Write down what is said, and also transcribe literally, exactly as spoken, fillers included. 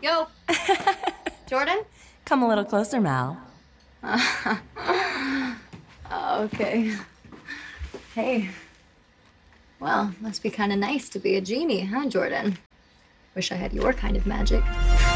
Yo. Jordan? Come a little closer, Mal. Uh, okay. Hey. Well, must be kind of nice to be a genie, huh, Jordan? Wish I had your kind of magic.